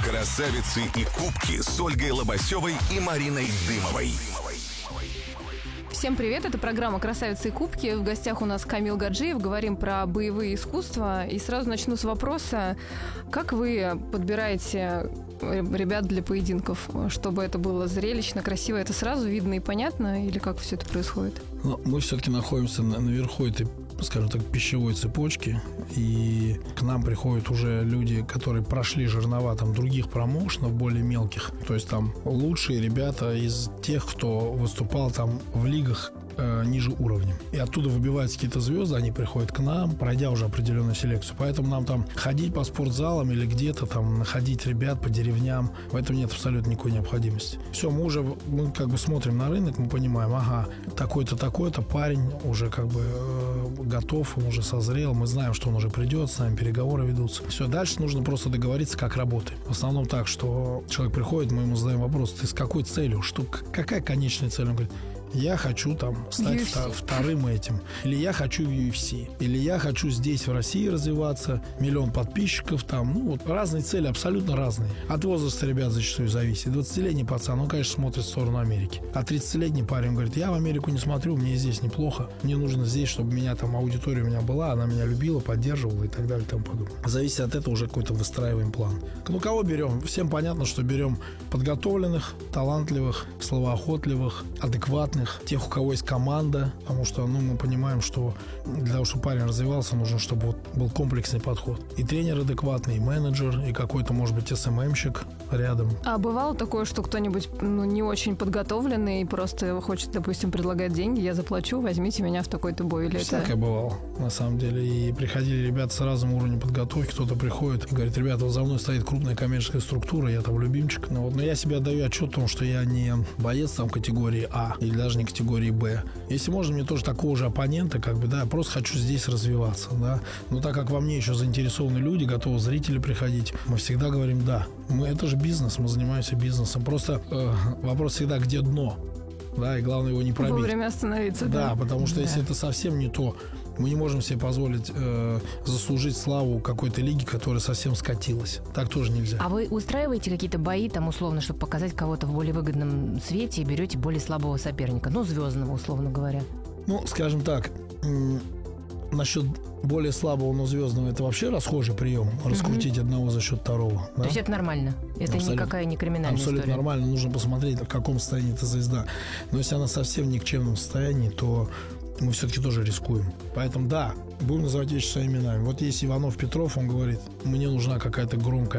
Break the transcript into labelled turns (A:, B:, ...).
A: Красавицы и кубки с Ольгой Лобасевой и Мариной Дымовой.
B: Всем привет, это программа «Красавицы и кубки». В гостях у нас Камил Гаджиев. Говорим про боевые искусства. И сразу начну с вопроса, как вы подбираете ребят для поединков, чтобы это было зрелищно, красиво? Это сразу видно и понятно? Или как все это происходит?
C: Мы все-таки находимся наверху этой, скажем так, пищевой цепочки. И к нам приходят уже люди, которые прошли жернова там других промоушенов, более мелких. То есть там лучшие ребята из тех, кто выступал там в лигах ниже уровня. И оттуда выбиваются какие-то звезды, они приходят к нам, пройдя уже определенную селекцию. Поэтому нам там ходить по спортзалам или где-то там находить ребят по деревням, в этом нет абсолютно никакой необходимости. Все, мы как бы смотрим на рынок, мы понимаем, такой-то, такой-то парень уже как бы готов, он уже созрел, мы знаем, что он уже придет, с нами переговоры ведутся. Все, дальше нужно просто договориться, как работаем. В основном так, что человек приходит, мы ему задаем вопрос, ты с какой целью, какая конечная цель? Он говорит, я хочу там стать вторым этим. Или я хочу в UFC. Или я хочу здесь, в России, развиваться. 1 миллион подписчиков там. Разные цели, абсолютно разные. От возраста ребят зачастую зависит. 20-летний пацан, он, конечно, смотрит в сторону Америки. А 30-летний парень говорит, я в Америку не смотрю, мне здесь неплохо. Мне нужно здесь, чтобы меня там аудитория у меня была, она меня любила, поддерживала и так далее и тому подобное. Зависит от этого уже какой-то выстраиваем план. Кого берем? Всем понятно, что берем подготовленных, талантливых, словоохотливых, адекватных, тех, у кого есть команда, потому что мы понимаем, что для того, чтобы парень развивался, нужно, чтобы был комплексный подход. И тренер адекватный, и менеджер, и какой-то, может быть, СММщик рядом. А
B: бывало такое, что кто-нибудь не очень подготовленный и просто хочет, допустим, предлагать деньги, я заплачу, возьмите меня в такой-то бой? Или
C: всякое бывало, на самом деле. И приходили ребята с разным уровнем подготовки, кто-то приходит и говорит, ребята, вот за мной стоит крупная коммерческая структура, я там любимчик. Но я себе отдаю отчет о том, что я не боец там категории А или даже не категории Б. Если можно, мне тоже такого же оппонента, я просто хочу здесь развиваться, да. Но так как во мне еще заинтересованы люди, готовы зрители приходить, мы всегда говорим, это же бизнес, мы занимаемся бизнесом. Просто вопрос всегда, где дно, да, и главное его не пробить.
B: Вовремя остановиться,
C: да. Потому что если это совсем не то, мы не можем себе позволить заслужить славу какой-то лиги, которая совсем скатилась. Так тоже нельзя.
D: А вы устраиваете какие-то бои, там, условно, чтобы показать кого-то в более выгодном свете и берете более слабого соперника? звездного, условно говоря.
C: Скажем так, насчет более слабого, но звездного, это вообще расхожий прием. Раскрутить одного за счет второго. Да?
D: То есть это нормально? Это никакая не криминальная
C: абсолютно
D: история?
C: Нормально. Нужно посмотреть, в каком состоянии эта звезда. Но если она совсем в никчемном состоянии, то мы все-таки тоже рискуем. Поэтому, будем называть вещи своими именами. Вот есть Иванов Петров, он говорит, мне нужна какая-то громкая